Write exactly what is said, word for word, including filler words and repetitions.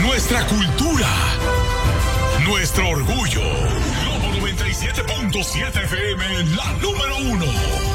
nuestra cultura, nuestro orgullo. Globo noventa y siete punto siete F M, la número uno.